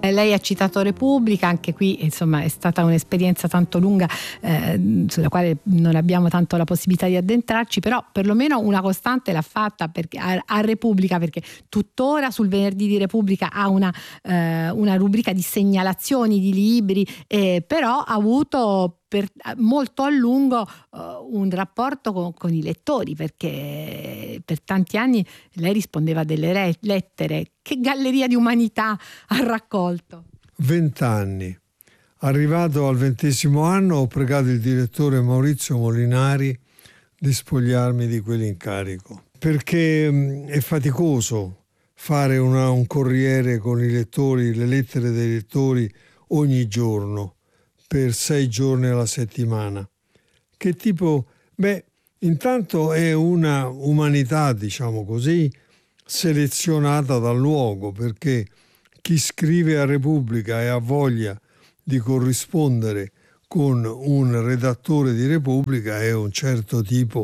Lei ha citato Repubblica, anche qui insomma è stata un'esperienza tanto lunga sulla quale non abbiamo tanto la possibilità di addentrarci, però perlomeno una costante l'ha fatta perché, a Repubblica, perché tuttora sul venerdì di Repubblica ha una rubrica di segnalazioni di libri, però ha avuto per molto a lungo un rapporto con i lettori, perché per tanti anni lei rispondeva a delle lettere. Che galleria di umanità ha raccolto? 20 anni. Arrivato al 20° anno ho pregato il direttore Maurizio Molinari di spogliarmi di quell'incarico, perché è faticoso fare un corriere con i lettori, le lettere dei lettori ogni giorno, per 6 giorni alla settimana. Che tipo? Intanto è una umanità, diciamo così, selezionata dal luogo, perché chi scrive a Repubblica e ha voglia di corrispondere con un redattore di Repubblica è un certo tipo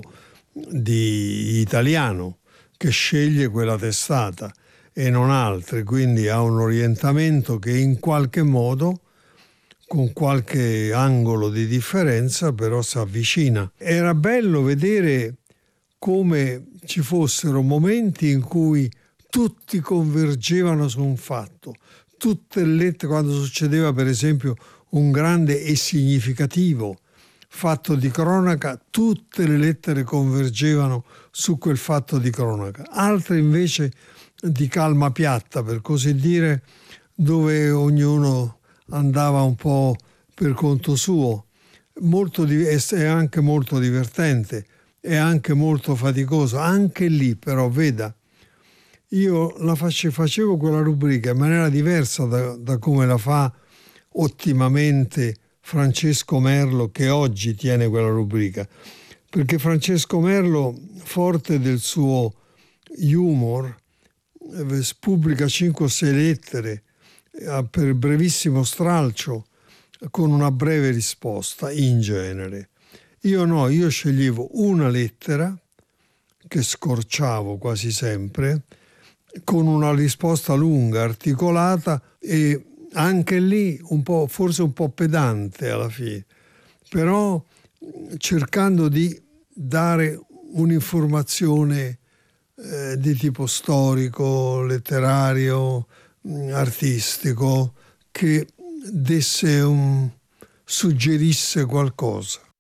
di italiano che sceglie quella testata e non altre, quindi ha un orientamento che in qualche modo, con qualche angolo di differenza, però si avvicina. Era bello vedere come ci fossero momenti in cui tutti convergevano su un fatto. Tutte le lettere, quando succedeva per esempio un grande e significativo fatto di cronaca, tutte le lettere convergevano su quel fatto di cronaca. Altre invece di calma piatta, per così dire, dove ognuno andava un po' per conto suo. È anche molto divertente, è anche molto faticoso. Anche lì però, veda, io facevo quella rubrica in maniera diversa da come la fa ottimamente Francesco Merlo, che oggi tiene quella rubrica, perché Francesco Merlo, forte del suo humor, pubblica 5 o 6 lettere per brevissimo stralcio con una breve risposta in genere. Io no, io sceglievo una lettera che scorciavo quasi sempre con una risposta lunga, articolata e anche lì forse un po' pedante alla fine, però cercando di dare un'informazione di tipo storico, letterario, artistico, che suggerisse qualcosa.